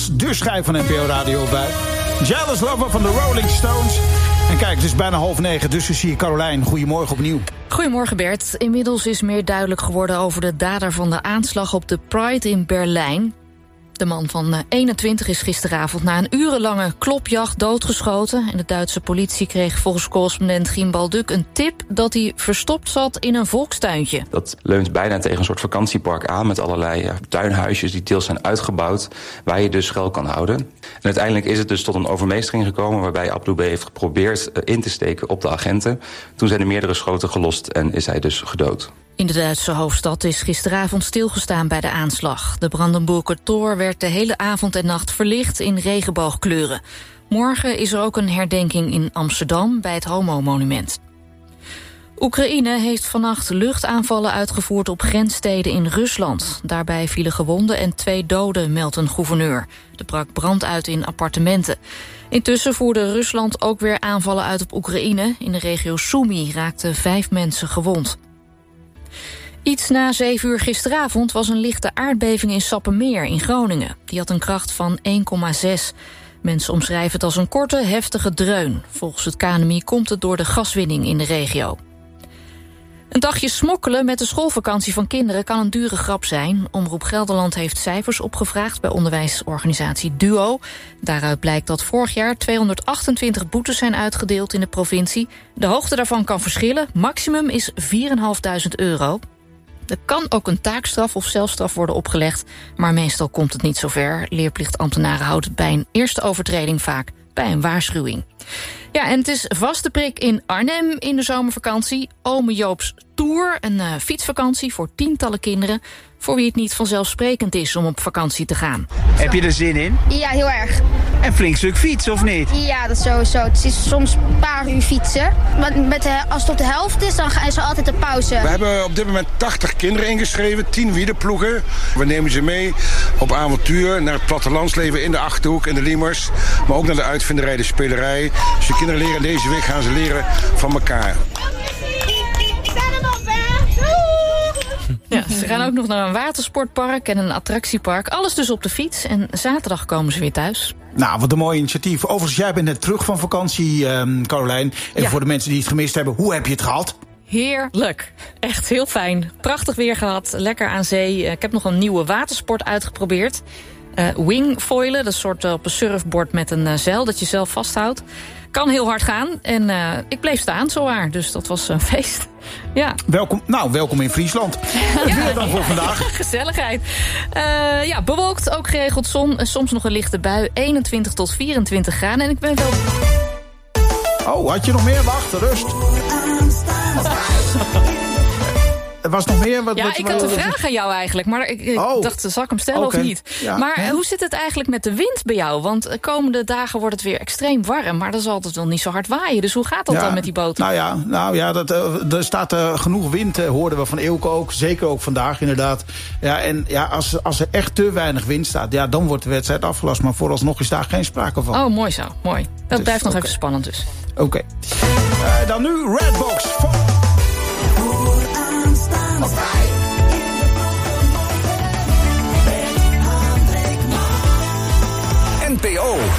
De schijf van NPO Radio bij. Jealous Lover van de Rolling Stones. En kijk, het is bijna 8:30, dus zie je Carolijn. Goedemorgen opnieuw. Goedemorgen Bert. Inmiddels is meer duidelijk geworden over de dader van de aanslag op de Pride in Berlijn. De man van 21 is gisteravond na een urenlange klopjacht doodgeschoten. En de Duitse politie kreeg volgens correspondent Giem Balduk een tip dat hij verstopt zat in een volkstuintje. Dat leunt bijna tegen een soort vakantiepark aan met allerlei tuinhuisjes die deels zijn uitgebouwd, waar je dus schuil kan houden. En uiteindelijk is het dus tot een overmeestering gekomen waarbij Abdou B. heeft geprobeerd in te steken op de agenten. Toen zijn er meerdere schoten gelost en is hij dus gedood. In de Duitse hoofdstad is gisteravond stilgestaan bij de aanslag. De Brandenburger Tor werd de hele avond en nacht verlicht in regenboogkleuren. Morgen is er ook een herdenking in Amsterdam bij het Homo-monument. Oekraïne heeft vannacht luchtaanvallen uitgevoerd op grenssteden in Rusland. Daarbij vielen gewonden en 2 doden, meldt een gouverneur. Er brak brand uit in appartementen. Intussen voerde Rusland ook weer aanvallen uit op Oekraïne. In de regio Sumy raakten 5 mensen gewond. Iets na 7 uur gisteravond was een lichte aardbeving in Sappemeer in Groningen. Die had een kracht van 1,6. Mensen omschrijven het als een korte, heftige dreun. Volgens het KNMI komt het door de gaswinning in de regio. Een dagje smokkelen met de schoolvakantie van kinderen kan een dure grap zijn. Omroep Gelderland heeft cijfers opgevraagd bij onderwijsorganisatie DUO. Daaruit blijkt dat vorig jaar 228 boetes zijn uitgedeeld in de provincie. De hoogte daarvan kan verschillen. Maximum is €4.500. Er kan ook een taakstraf of celstraf worden opgelegd, maar meestal komt het niet zover. Leerplichtambtenaren houden het bij een eerste overtreding vaak bij een waarschuwing. Ja, en het is vaste prik in Arnhem in de zomervakantie. Ome Joop's Tour, een fietsvakantie voor tientallen kinderen, voor wie het niet vanzelfsprekend is om op vakantie te gaan. Heb je er zin in? Ja, heel erg. En flink stuk fietsen, of niet? Ja, dat sowieso. Het is soms een paar uur fietsen. Maar als het op de helft is, dan is er altijd een pauze. We hebben op dit moment 80 kinderen ingeschreven, 10 wielerploegen. We nemen ze mee op avontuur naar het plattelandsleven in de Achterhoek en de Liemers. Maar ook naar de uitvinderij, de spelerij. Dus de kinderen leren deze week, gaan ze leren van elkaar. Ja, ze gaan ook nog naar een watersportpark en een attractiepark. Alles dus op de fiets. En zaterdag komen ze weer thuis. Nou, wat een mooi initiatief. Overigens, jij bent net terug van vakantie, Carolijn. En voor de mensen die het gemist hebben, hoe heb je het gehad? Heerlijk. Echt heel fijn. Prachtig weer gehad. Lekker aan zee. Ik heb nog een nieuwe watersport uitgeprobeerd. Wingfoilen, dat is een soort op een surfboard met een zeil dat je zelf vasthoudt. Kan heel hard gaan. En ik bleef staan zowaar. Dus dat was een feest. Ja. Welkom in Friesland. Weer dan voor vandaag. Gezelligheid. Bewolkt, ook geregeld zon. Soms nog een lichte bui. 21 tot 24 graden. En ik ben wel... Oh, had je nog meer? Wacht, rust. Er was nog meer? Ik had een vraag aan jou eigenlijk. Maar ik dacht, zal ik hem stellen of niet? Ja. Maar hoe zit het eigenlijk met de wind bij jou? Want de komende dagen wordt het weer extreem warm. Maar dan zal het wel niet zo hard waaien. Dus hoe gaat dat dan met die boten? Er staat genoeg wind, hoorden we van Eelco ook. Zeker ook vandaag inderdaad. Ja, en ja, als er echt te weinig wind staat, ja, dan wordt de wedstrijd afgelast. Maar vooralsnog is daar geen sprake van. Oh, mooi zo. Mooi. Dat dus, blijft nog even spannend dus. Oké. Dan nu Redbox. NPO